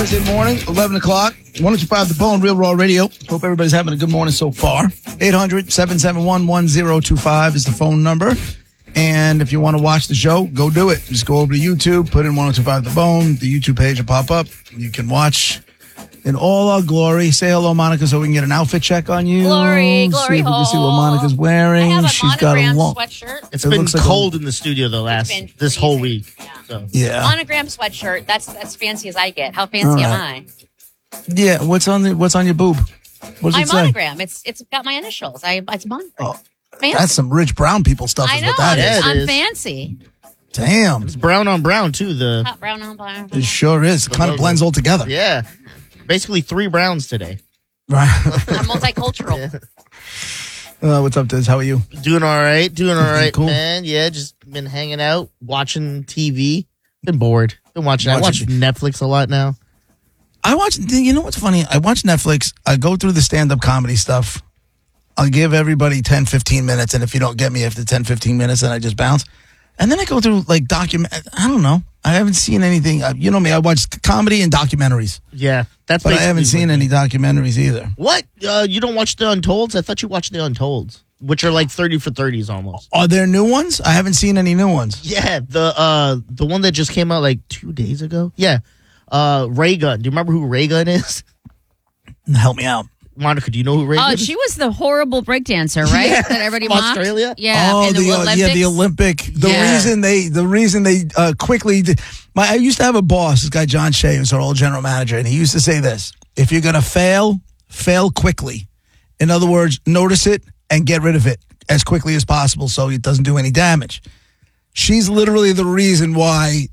Thursday morning, 11 o'clock. 105 The Bone, Real Raw Radio. Hope everybody's having a good morning so far. 800-771-1025 is the phone number. And if you want to watch the show, go do it. Just go over to YouTube, put in 1025 The Bone. The YouTube page will pop up. You can watch in all our glory. Say hello, Monica, so we can get an outfit check on you. Glory see if we can see what Monica's wearing. I have a She's got a long sweatshirt. It's been cold in the studio this whole week. Yeah. Monogram sweatshirt. That's fancy as I get. How fancy am I? Yeah. What's on your boob? What does My it say? monogram. It's got my initials. It's monogram. Oh, fancy. that's some rich brown people stuff. I Is know. what that is. I'm fancy. Damn. It's brown on brown too. Hot brown on brown. It sure is. It kind of blends all together. Yeah. Basically 3 browns today. Right. I'm multicultural. What's up, Diz? How are you? Doing all right. Cool. Man. Yeah, just been hanging out, watching TV. Been bored. I watch Netflix a lot now. You know what's funny? I watch Netflix. I go through the stand-up comedy stuff. I'll give everybody 10, 15 minutes, and if you don't get me after 10, 15 minutes, then I just bounce. And then I go through, I don't know. I haven't seen anything. You know me, I watch comedy and documentaries. Yeah, that's. But I haven't seen any documentaries either. What? You don't watch the Untolds? I thought you watched the Untolds, which are like 30 for 30s almost. Are there new ones? I haven't seen any new ones. Yeah, the one that just came out like 2 days ago. Yeah, Raygun. Do you remember who Raygun is? Help me out. Monica, do you know who Raygun is? She was the horrible breakdancer, right? Yeah, that everybody from mocked. Australia? Yeah. Oh, in the Olympics. the Olympic. The reason they quickly. I used to have a boss, this guy John Shea, who's our old general manager, and he used to say this: if you're gonna fail quickly. In other words, notice it and get rid of it as quickly as possible, so it doesn't do any damage. She's literally the reason why.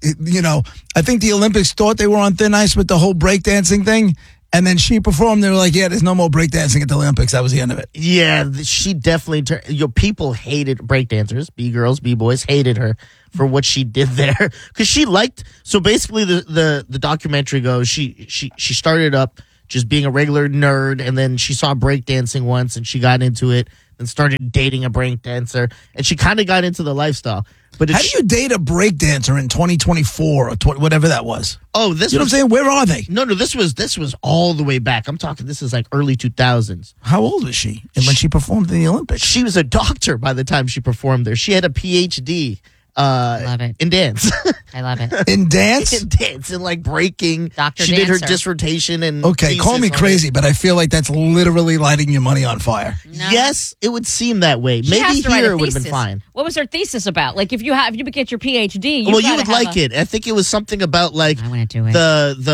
I think the Olympics thought they were on thin ice with the whole breakdancing thing. And then she performed. They were like, "Yeah, there's no more breakdancing at the Olympics." That was the end of it. Yeah, she definitely. People hated breakdancers, B-girls, B-boys hated her for what she did there because she liked. So basically, the documentary goes. She started up just being a regular nerd, and then she saw breakdancing once, and she got into it, and started dating a breakdancer, and she kind of got into the lifestyle. But how do you date a breakdancer in 2024 or whatever that was? Oh, this. You know what I'm saying? Where are they? No. This was all the way back. I'm talking. This is like early 2000s. How old was she when she performed in the Olympics? She was a doctor by the time she performed there. She had a PhD. Love it. In dance. I love it. In dance? In dance and like breaking. Dr. She did her Dancer. dissertation and. Okay, call me crazy, but I feel like that's literally lighting your money on fire. No. Yes, it would seem that way. She Maybe has to write here a it would have been thesis. fine. What was her thesis about? Like, if you get your PhD, Well, you would like it. I think it was something about like I want to do it.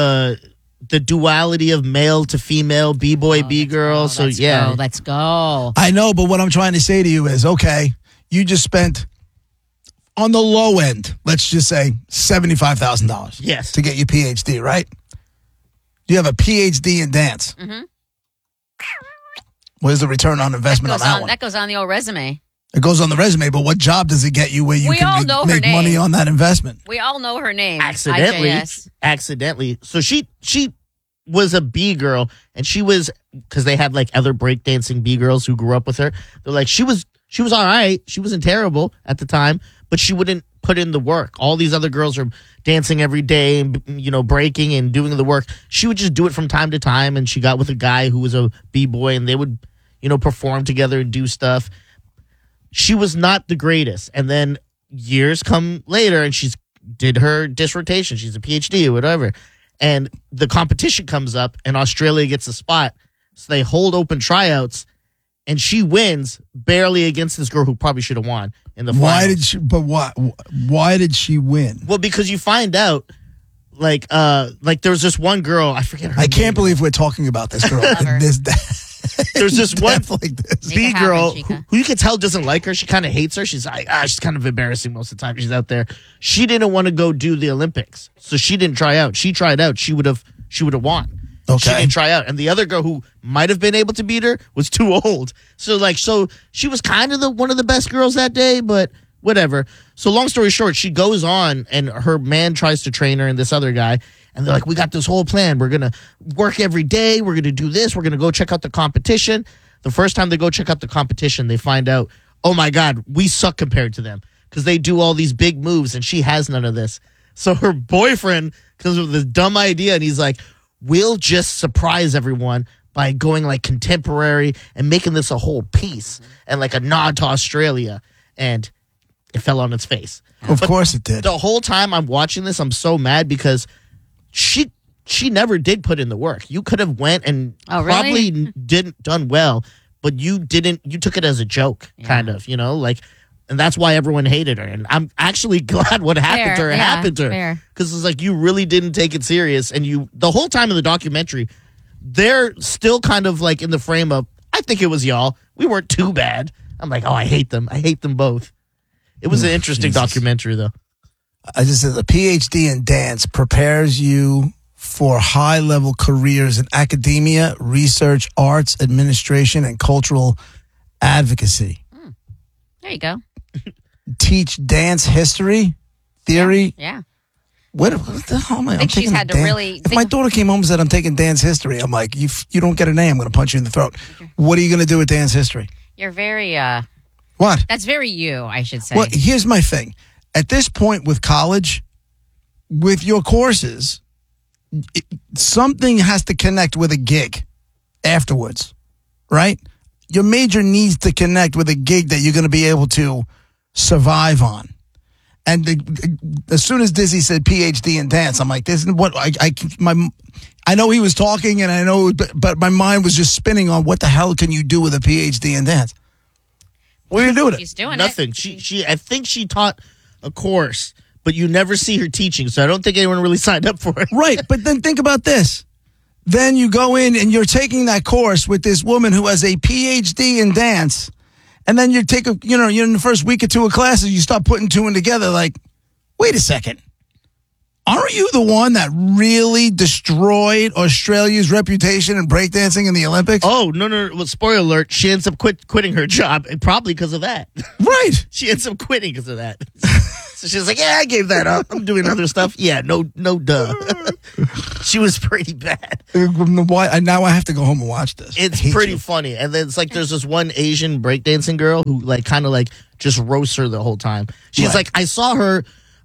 the duality of male to female, B-boy, B-girl. Let's go. I know, but what I'm trying to say to you is, okay, you just spent, on the low end, let's just say $75,000. Yes. To get your PhD, right? You have a PhD in dance. Mm-hmm. Where's the return on investment on that one? That goes on the old resume. It goes on the resume, but what job does it get you where you We all can know her make name. money on that investment? We all know her name. Accidentally. So she was a B girl, and she was, because they had like other breakdancing B girls who grew up with her. They're like, she was all right. She wasn't terrible at the time, but she wouldn't put in the work. All these other girls are dancing every day and, breaking and doing the work. She would just do it from time to time, and she got with a guy who was a B-boy, and they would, perform together and do stuff. She was not the greatest. And then years come later, and she's did her dissertation. She's a PhD or whatever. And the competition comes up, and Australia gets a spot. So they hold open tryouts, and she wins barely against this girl who probably should have won in the finals. Why did she win? Well, because you find out, like there was this one girl, I forget her name. I can't believe we're talking about this girl. There's this one like this. B girl who you can tell doesn't like her. She kind of hates her. She's like, she's kind of embarrassing most of the time she's out there. She didn't want to go do the Olympics, so she didn't try out. She tried out. She would have won. Okay. She didn't try out. And the other girl who might have been able to beat her was too old. So she was kind of one of the best girls that day, but whatever. So long story short, she goes on and her man tries to train her and this other guy. And they're like, we got this whole plan. We're going to work every day. We're going to do this. We're going to go check out the competition. The first time they go check out the competition, they find out, oh my God, we suck compared to them because they do all these big moves and she has none of this. So her boyfriend comes with this dumb idea and he's like, we'll just surprise everyone by going like contemporary and making this a whole piece and like a nod to Australia. And it fell on its face. Of course it did. The whole time I'm watching this, I'm so mad because she never did put in the work. You could have went and probably didn't done well, but you didn't. You took it as a joke, kind of, like, and that's why everyone hated her. And I'm actually glad what happened to her happened to her, because it's like you really didn't take it serious, and the whole time in the documentary, they're still kind of like in the frame of, I think it was y'all. We weren't too bad. I'm like, oh, I hate them. I hate them both. It was an interesting documentary, though. I just said the PhD in dance prepares you for high-level careers in academia, research, arts, administration, and cultural advocacy. There you go. Teach dance history, theory. Yeah. What the hell am I? I think she's had to really. If my daughter came home and said, I'm taking dance history, I'm like, you don't get an A, I'm going to punch you in the throat. What are you going to do with dance history? You're very. What? That's very you, I should say. Well, here's my thing. At this point with college, with your courses, something has to connect with a gig afterwards, right? Your major needs to connect with a gig that you're going to be able to survive on. And as soon as Dizzy said PhD in dance, I'm like, this is what I know he was talking, and I know, but my mind was just spinning on what the hell can you do with a PhD in dance? What are you doing with it? She's doing nothing. I think she taught a course, but you never see her teaching, so I don't think anyone really signed up for it. Right, but then think about this. Then you go in and you're taking that course with this woman who has a PhD in dance, and then you take you're in the first week or two of classes, you start putting two and together like, wait a second. Aren't you the one that really destroyed Australia's reputation in breakdancing in the Olympics? Oh, no. Well, spoiler alert, she ends up quitting her job, probably because of that. Right. She ends up quitting because of that. So she's like, yeah, I gave that up. I'm doing other stuff. Yeah, no duh. She was pretty bad. Now I have to go home and watch this. It's pretty funny. And then it's like there's this one Asian breakdancing girl who like kind of like just roasts her the whole time. She's like, I saw her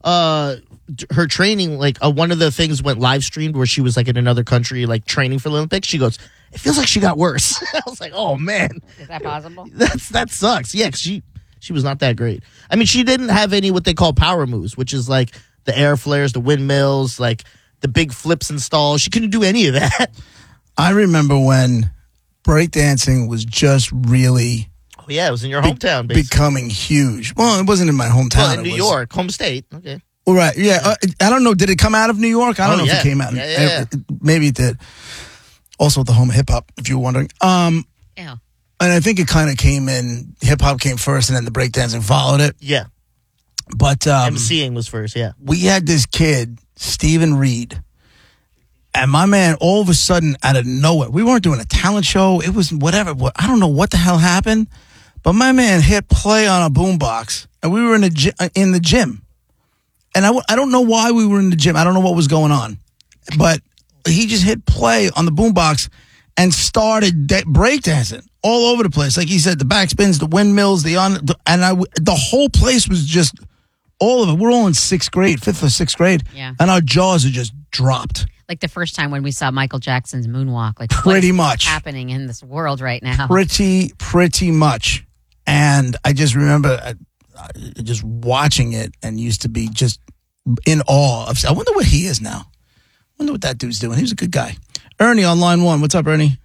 her training, like one of the things went live streamed where she was like in another country like training for the Olympics. She goes, it feels like she got worse. I was like, oh man, is that possible? That sucks. Yeah, 'cause she was not that great. I mean, she didn't have any what they call power moves, which is like the air flares, the windmills, like the big flips and stalls. She couldn't do any of that. I remember when breakdancing was just really oh yeah, it was in your hometown basically. Becoming huge. Well, it wasn't in my hometown. Well, in New York, home state. Okay. All right, yeah. I don't know. Did it come out of New York? I don't know if it came out. Yeah. Maybe it did. Also, the home of hip hop, if you were wondering. Yeah. And I think it kind of came in. Hip hop came first, and then the breakdancing followed it. Yeah. But MCing was first. Yeah. We had this kid, Stephen Reed, and my man, all of a sudden, out of nowhere, we weren't doing a talent show. It was whatever. I don't know what the hell happened, but my man hit play on a boombox, and we were in the gym. And I don't know why we were in the gym. I don't know what was going on. But he just hit play on the boombox and started breakdancing all over the place. Like he said, the backspins, the windmills, the whole place was just, all of it. We're all in 6th grade, 5th or 6th grade. Yeah. And our jaws are just dropped. Like the first time when we saw Michael Jackson's moonwalk. Like pretty much. What's happening in this world right now? Pretty much. And I just remember just watching it and used to be just in awe of. I wonder what he is now. I wonder what that dude's doing. He was a good guy. Ernie on line 1. What's up, Ernie?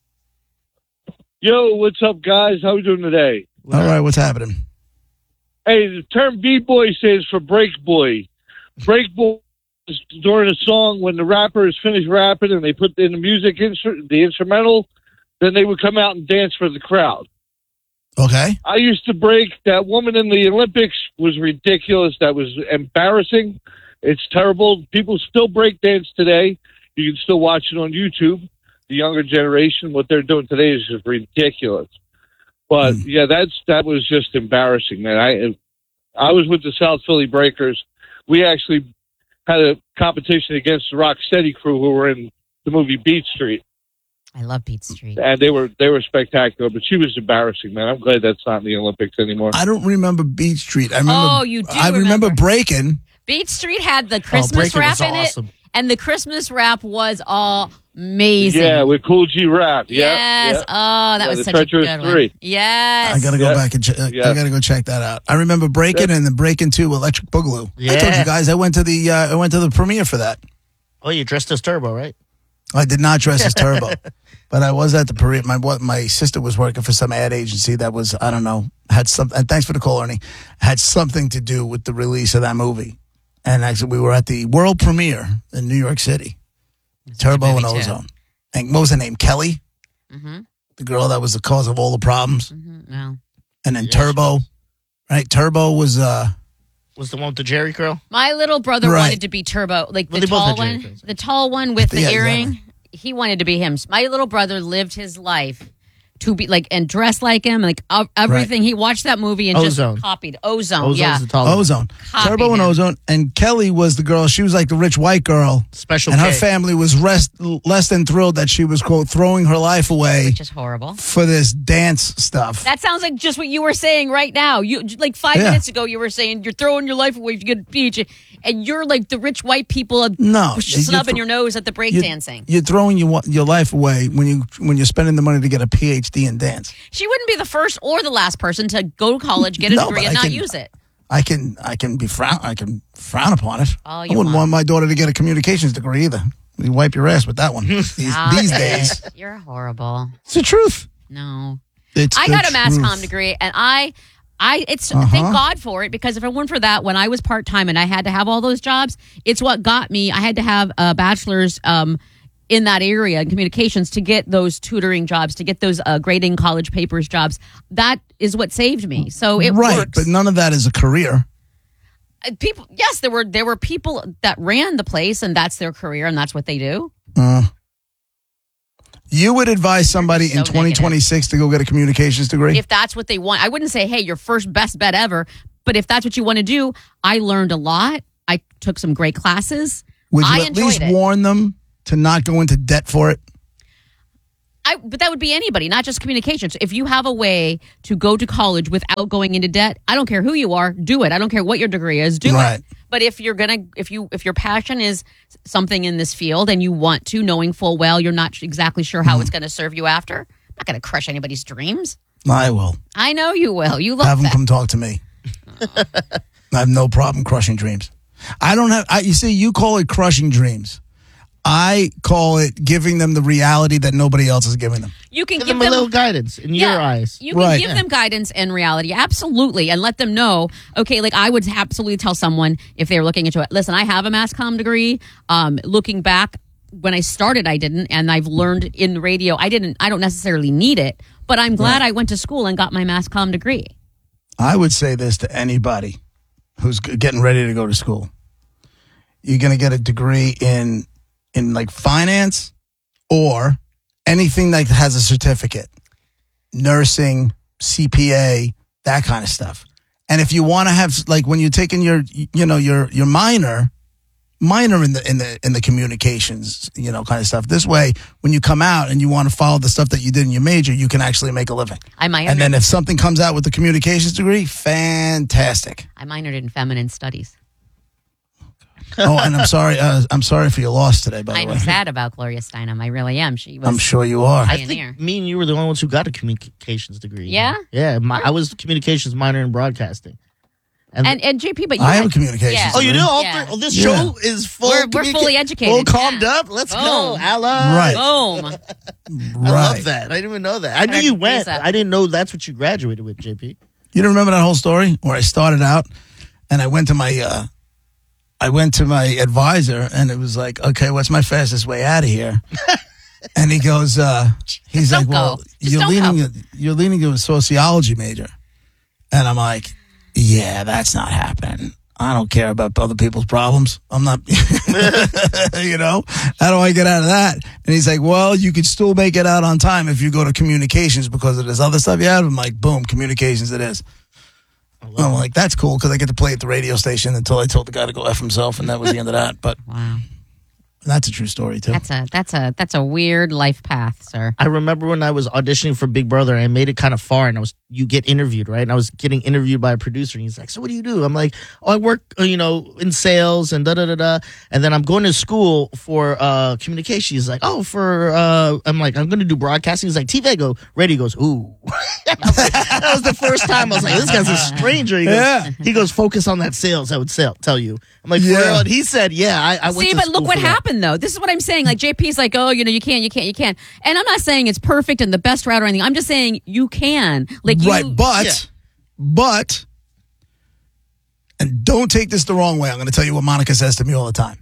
Yo, what's up, guys? How we doing today? All right, what's happening? Hey, the term B-boy stands for break boy. Break boy is during a song when the rapper is finished rapping and they put in the music, the instrumental, then they would come out and dance for the crowd. Okay. I used to break. That woman in the Olympics was ridiculous. That was embarrassing. It's terrible. People still break dance today. You can still watch it on YouTube. The younger generation, what they're doing today is just ridiculous. But yeah, that was just embarrassing, man. I was with the South Philly Breakers. We actually had a competition against the Rocksteady crew who were in the movie Beat Street. I love Beat Street. And they were spectacular, but she was embarrassing, man. I'm glad that's not in the Olympics anymore. I don't remember Beat Street. I remember, you do I remember Breaking. Beat Street had the Christmas rap in it. And the Christmas rap was amazing. Yeah, with Cool G Rap. Yeah, Yes. yeah. Oh, that was the such a Treacherous good one. Three. Yes. I gotta go Yeah. back and Yeah. I gotta go check that out. I remember Breaking and then Breaking 2 Electric Boogaloo. I told Yeah. you guys I went to the premiere for that. Oh, you dressed as Turbo, right? I did not dress as Turbo, but I was at the parade. My sister was working for some ad agency that was, I don't know, had some. And thanks for the call, Ernie. Had something to do with the release of that movie. And actually, we were at the world premiere in New York City. Turbo and movie, too. Ozone. And what was her name? Kelly, Mm-hmm. the girl that was the cause of all the problems. Mm-hmm. No. And then Yes. Turbo, right? Turbo was Was the one with the Jerry curl? My little brother Right. wanted to be Turbo, like Well, the they both tall had Jerry one. curls. The tall one with the Yeah, earring. exactly. He wanted to be him. My little brother lived his life to be like and dressed like him, like everything. He watched that movie and Ozone. just copied Ozone. Ozone's yeah. the tall one. Ozone. Copy Turbo and him. Ozone. And Kelly was the girl. She was like the rich white girl. Special And her K. family was less than thrilled that she was, quote, throwing her life away Which is horrible. for this dance stuff. That sounds like just what you were saying right now. You like 5 Yeah. minutes ago, you were saying you're throwing your life away if you get a peach, and you're like the rich white people No, snubbing your nose at the breakdancing. You're throwing your life away when you're spending the money to get a PhD in dance. She wouldn't be the first or the last person to go to college, get a No, degree, but and I not can- use it. I can frown upon it. Oh, I you wouldn't won't. want my daughter to get a communications degree either. You wipe your ass with that one these Stop these it. days. You're horrible. It's the truth. No. It's I the got a mass truth. comm degree, and thank God for it, because if it weren't for that, when I was part time and I had to have all those jobs, it's what got me. I had to have a bachelor's in that area in communications to get those tutoring jobs, to get those grading college papers jobs. That is what saved me. So it Right, works. but none of that is a career. People, yes, there were people that ran the place, and that's their career, and that's what they do. You would advise somebody so in 2026 to go get a communications degree? If that's what they want, I wouldn't say, hey, your first best bet ever. But if that's what you want to do, I learned a lot. I took some great classes. Would you I at least enjoyed it. warn them to not go into debt for it? But that would be anybody, not just communications. If you have a way to go to college without going into debt, I don't care who you are, do it. I don't care what your degree is, do Right. it. But if your passion is something in this field and you want to, knowing full well you're not exactly sure how it's going to serve you after, I'm not going to crush anybody's dreams. I will. I know you will. You love Have them that. come talk to me. I have no problem crushing dreams. You see, you call it crushing dreams. I call it giving them the reality that nobody else is giving them. You can Give give them a little guidance in your eyes. You can Right. give them guidance and reality, absolutely, and let them know. Okay, like I would absolutely tell someone if they were looking into it. Listen, I have a mass comm degree. Looking back, when I started, I didn't, and I've learned in radio. I don't necessarily need it, but I'm glad I went to school and got my mass comm degree. I would say this to anybody who's getting ready to go to school. You're going to get a degree in like finance or anything that has a certificate, nursing, CPA, that kind of stuff. And if you want to have, like, when you're taking your minor in the communications, kind of stuff. This way, when you come out and you want to follow the stuff that you did in your major, you can actually make a living. I minored. And then if something comes out with the communications degree, fantastic. I minored in feminine studies. Oh, and I'm sorry for your loss today, by the I'm way. sad about Gloria Steinem. I really am. She was. I'm sure you are. I Pioneer. think me and you were the only ones who got a communications degree. Yeah? Yeah. I was communications minor in broadcasting. and JP, but you I have had- a communications Yeah. Oh, you do? All Yeah. three? Oh, this Yeah. show is full. We're fully educated. Full calmed Yeah. up. Let's go, Boom. Ella. Right. Boom. I love Right. that. I didn't even know that. I knew Correct. you went. Lisa. I didn't know that's what you graduated with, JP. You don't remember that whole story where I started out and I went to my advisor and it was like, okay, what's my fastest way out of here? And he goes, he's Don't like, well, go. Just don't you're leaning to a sociology major. And I'm like, yeah, that's not happening. I don't care about other people's problems. I'm not, how do I get out of that? And he's like, well, you could still make it out on time if you go to communications because of this other stuff you have. I'm like, boom, communications it is. I'm like, that's cool because I get to play at the radio station until I told the guy to go F himself, and that was the end of that. But Wow. That's a true story too. That's a weird life path, sir. I remember when I was auditioning for Big Brother, I made it kind of far, and you get interviewed, right? And I was getting interviewed by a producer, and he's like, "So what do you do?" I'm like, "Oh, I work, in sales and da da da da." And then I'm going to school for communication. He's like, "Oh, I'm like, I'm going to do broadcasting." He's like, "TV." I go, "Ready?" He goes, "Ooh." That was the first time I was like, "This guy's a stranger." He goes, "Focus on that sales. I would tell you." I'm like, "For real?" And he said, "Yeah, I went." See, to but school look what for that. happened though. This is what I'm saying. Like JP's like, "Oh, you can't." And I'm not saying it's perfect and the best route or anything. I'm just saying you can. Like Right, but, and don't take this the wrong way. I'm going to tell you what Monica says to me all the time.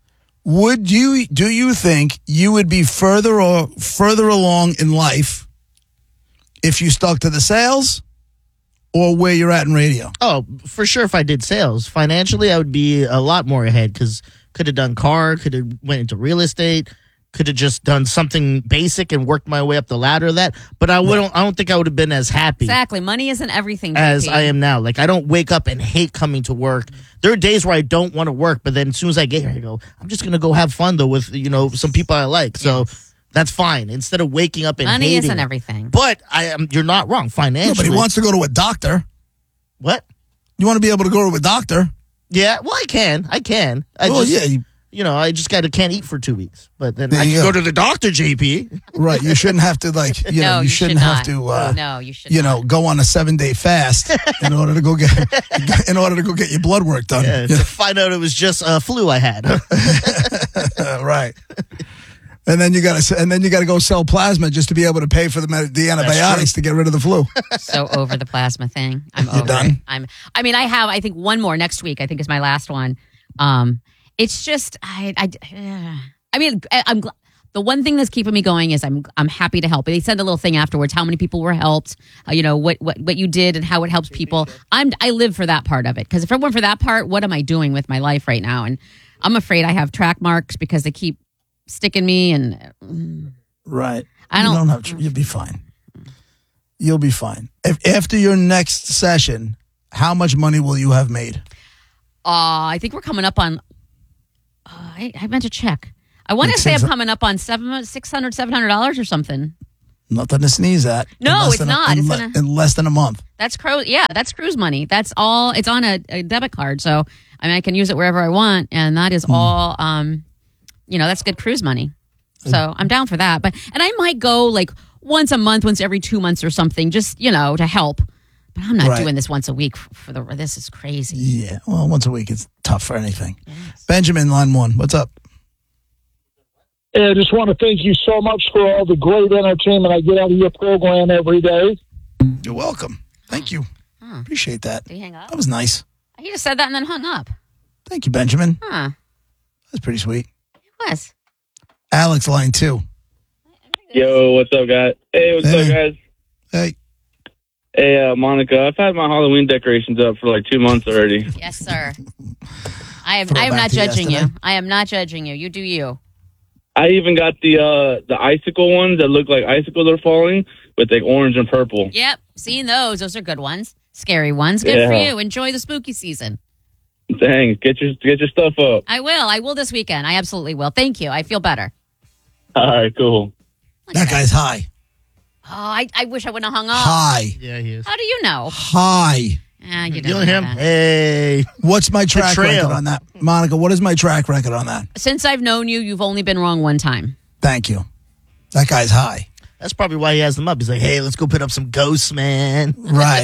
Do you think you would be further along in life if you stuck to the sales or where you're at in radio? Oh, for sure. If I did sales, financially, I would be a lot more ahead because could have done car, could have went into real estate, could have just done something basic and worked my way up the ladder of that. But I don't think I would have been as happy. Exactly. Money isn't everything, as JP. I am now. Like, I don't wake up and hate coming to work. There are days where I don't want to work, but then as soon as I get here, I go, I'm just going to go have fun, though, with, some people I like. So that's fine. Instead of waking up and money hating isn't it. everything. But you're not wrong. Financially. Nobody wants to go to a doctor. What? You want to be able to go to a doctor. Yeah, well, I can. I just can't eat for 2 weeks. But then I can go to the doctor, JP. Right. You shouldn't have to, No, you shouldn't have to, no, you should not. go on a 7-day fast in order to go get your blood work done. Yeah, to find out it was just a flu I had. Right. And then you got to go sell plasma just to be able to pay for the antibiotics to get rid of the flu. So over the plasma thing. I'm over done? it. I think one more next week. I think is my last one. It's just the one thing that's keeping me going is I'm happy to help. They send a little thing afterwards, how many people were helped, what you did and how it helps people. I live for that part of it, because if it weren't for that part, what am I doing with my life right now? And I'm afraid I have track marks because they keep sticking me and right. You'll be fine. You'll be fine. If after your next session, how much money will you have made? I think we're coming up on. I meant to check. I want to say I'm coming up on $700 or something. Nothing to sneeze at. No, it's not. In less than a month. That's that's cruise money. That's all. It's on a debit card, so I can use it wherever I want, and that is all. That's good cruise money. So I'm down for that. And I might go like once a month, once every 2 months or something, just to help. But I'm not doing this once a week this is crazy. Yeah, well, once a week is tough for anything. Yes. Benjamin, line 1, what's up? I just want to thank you so much for all the great entertainment I get out of your program every day. You're welcome. Thank you. Appreciate that. Did he hang up? That was nice. He just said that and then hung up. Thank you, Benjamin. That's pretty sweet. It was. Alex, line 2. Yo, what's up, guys? Hey, what's up, guys? Hey. Hey, Monica, I've had my Halloween decorations up for like 2 months already. Yes, sir. I am not judging you. I am not judging you. You do you. I even got the icicle ones that look like icicles are falling with like orange and purple. Yep, seen those. Those are good ones. Scary ones. Good for you. Enjoy the spooky season. Thanks. Get your stuff up. I will this weekend. I absolutely will. Thank you. I feel better. All right, cool. That guy's high. Oh, I wish I wouldn't have hung up. High. Yeah, he is. How do you know? High. You You don't know know him? that. Hey. What's my track trail. record on that? Monica, what is my track record on that? Since I've known you, you've only been wrong one time. Thank you. That guy's high. That's probably why he has them up. He's like, hey, let's go put up some ghosts, man. Right.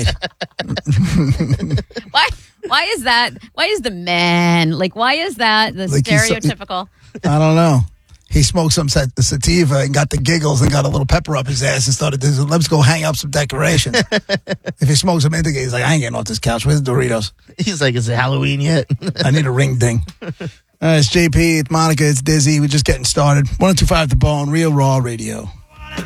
Why is that? Why is the man? Why is that the Like he's so- stereotypical? I don't know. He smoked some sativa and got the giggles and got a little pepper up his ass and started to, let's go hang up some decorations. If he smokes some indica, he's like, I ain't getting off this couch. Where's the Doritos? He's like, is it Halloween yet? I need a ring ding. All right, it's JP, it's Monica, it's Dizzy. We're just getting started. 102.5 The Bone, Real Raw Radio.